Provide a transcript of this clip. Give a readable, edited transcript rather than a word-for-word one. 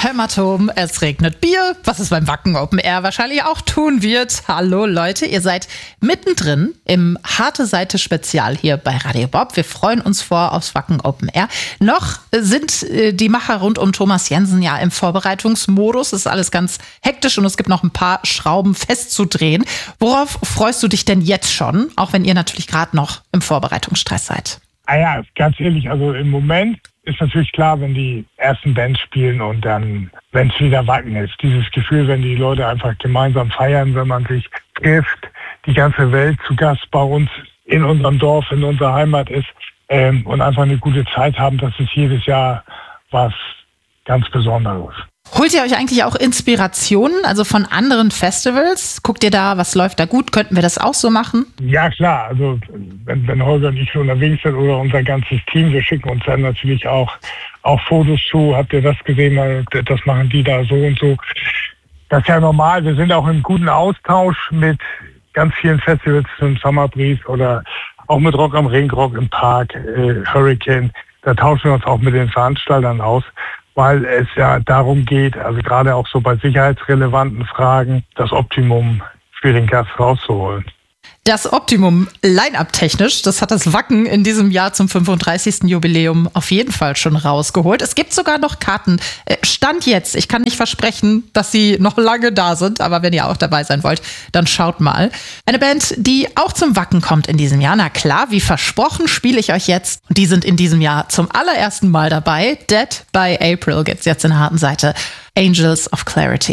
Hämatom, es regnet Bier, was es beim Wacken Open Air wahrscheinlich auch tun wird. Hallo Leute, ihr seid mittendrin im Harte Seite Spezial hier bei Radio Bob. Wir freuen uns aufs Wacken Open Air. Noch sind die Macher rund um Thomas Jensen ja im Vorbereitungsmodus. Es ist alles ganz hektisch und es gibt noch ein paar Schrauben festzudrehen. Worauf freust du dich denn jetzt schon, auch wenn ihr natürlich gerade noch im Vorbereitungsstress seid? Ja, ganz ehrlich, also im Moment ist natürlich klar, wenn die ersten Bands spielen und dann, wenn es wieder Wacken ist. Dieses Gefühl, wenn die Leute einfach gemeinsam feiern, wenn man sich trifft, die ganze Welt zu Gast bei uns in unserem Dorf, in unserer Heimat ist und einfach eine gute Zeit haben, das ist jedes Jahr was ganz Besonderes. Holt ihr euch eigentlich auch Inspirationen, also von anderen Festivals? Guckt ihr da, was läuft da gut? Könnten wir das auch so machen? Ja, klar. Also wenn Holger und ich so unterwegs sind oder unser ganzes Team, wir schicken uns dann natürlich auch Fotos zu. Habt ihr das gesehen? Das machen die da so und so. Das ist ja normal. Wir sind auch im guten Austausch mit ganz vielen Festivals, zum Summer Breeze oder auch mit Rock am Ring, Rock im Park, Hurricane. Da tauschen wir uns auch mit den Veranstaltern aus, weil es ja darum geht, also gerade auch so bei sicherheitsrelevanten Fragen, das Optimum für den Gast rauszuholen. Das Optimum Line-Up technisch, das hat das Wacken in diesem Jahr zum 35. Jubiläum auf jeden Fall schon rausgeholt. Es gibt sogar noch Karten. Stand jetzt, ich kann nicht versprechen, dass sie noch lange da sind, aber wenn ihr auch dabei sein wollt, dann schaut mal. Eine Band, die auch zum Wacken kommt in diesem Jahr, na klar, wie versprochen, spiele ich euch jetzt. Und die sind in diesem Jahr zum allerersten Mal dabei. Dead by April gibt's jetzt in der harten Seite. Angels of Clarity.